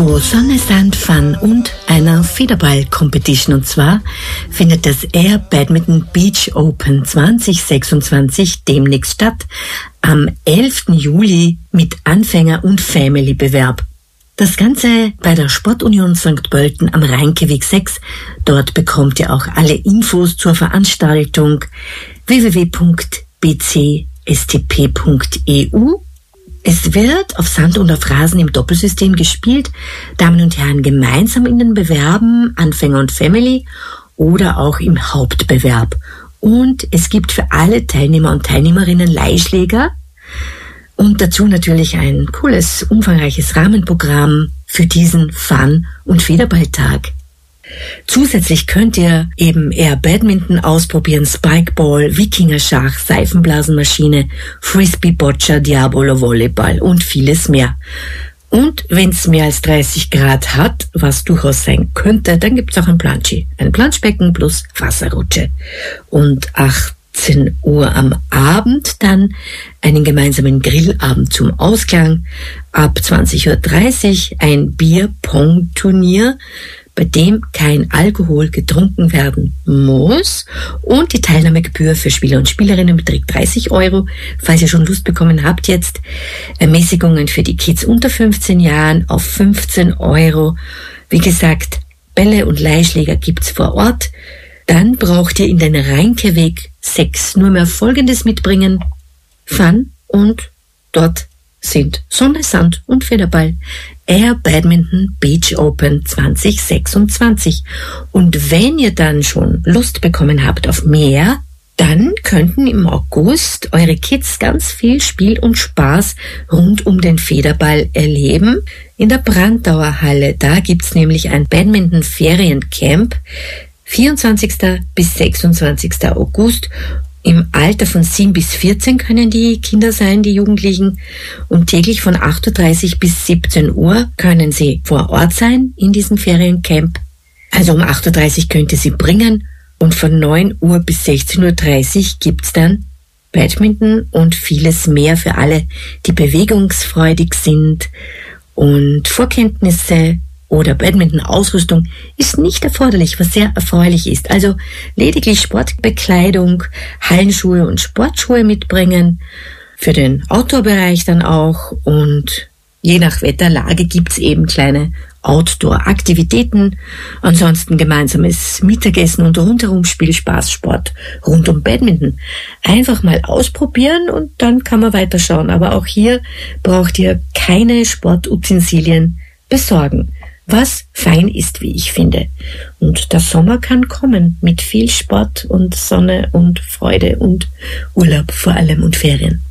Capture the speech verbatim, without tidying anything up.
zu Sonne, Sand, Fun und einer Federball-Competition. Und zwar findet das Air Badminton Beach Open zwanzig sechsundzwanzig demnächst statt, am elften Juli mit Anfänger- und Family-Bewerb. Das Ganze bei der Sportunion Sankt Pölten am Reinkeweg sechs. Dort bekommt ihr auch alle Infos zur Veranstaltung w w w punkt b c s t p punkt e u. Es wird auf Sand und auf Rasen im Doppelsystem gespielt. Damen und Herren gemeinsam in den Bewerben, Anfänger und Family oder auch im Hauptbewerb. Und es gibt für alle Teilnehmer und Teilnehmerinnen Leihschläger und dazu natürlich ein cooles, umfangreiches Rahmenprogramm für diesen Fun- und Federballtag. Zusätzlich könnt ihr eben Air Badminton ausprobieren, Spikeball, Wikingerschach, Seifenblasenmaschine, Frisbee, Boccia, Diabolo, Volleyball und vieles mehr. Und wenn es mehr als dreißig Grad hat, was durchaus sein könnte, dann gibt's auch ein Planchi, ein Planschbecken plus Wasserrutsche. Und achtzehn Uhr am Abend dann einen gemeinsamen Grillabend zum Ausklang. Ab zwanzig Uhr dreißig ein Bier-Pong-Turnier, bei dem kein Alkohol getrunken werden muss, und die Teilnahmegebühr für Spieler und Spielerinnen beträgt dreißig Euro. Falls ihr schon Lust bekommen habt, jetzt Ermäßigungen für die Kids unter fünfzehn Jahren auf fünfzehn Euro. Wie gesagt, Bälle und Leihschläger gibt's vor Ort. Dann braucht ihr in den Reinkeweg sechs nur mehr Folgendes mitbringen: Fun, und dort sind Sonne, Sand und Federball. Air Badminton Beach Open zwanzig sechsundzwanzig. Und wenn ihr dann schon Lust bekommen habt auf mehr, dann könnten im August eure Kids ganz viel Spiel und Spaß rund um den Federball erleben. In der Brandauer Halle, da gibt's nämlich ein Badminton-Feriencamp, vierundzwanzigsten bis sechsundzwanzigsten August. Im Alter von sieben bis vierzehn können die Kinder sein, die Jugendlichen. Und täglich von acht Uhr dreißig bis siebzehn Uhr können sie vor Ort sein in diesem Feriencamp. Also um acht Uhr dreißig könnt ihr sie bringen. Und von neun Uhr bis sechzehn Uhr dreißig gibt's dann Badminton und vieles mehr für alle, die bewegungsfreudig sind. Und Vorkenntnisse oder Badminton-Ausrüstung ist nicht erforderlich, was sehr erfreulich ist. Also lediglich Sportbekleidung, Hallenschuhe und Sportschuhe mitbringen, für den Outdoor-Bereich dann auch, und je nach Wetterlage gibt's eben kleine Outdoor-Aktivitäten. Ansonsten gemeinsames Mittagessen und rundherum Spielspaß, Sport rund um Badminton. Einfach mal ausprobieren und dann kann man weiterschauen. Aber auch hier braucht ihr keine Sportutensilien besorgen, was fein ist, wie ich finde. Und der Sommer kann kommen mit viel Sport und Sonne und Freude und Urlaub vor allem und Ferien.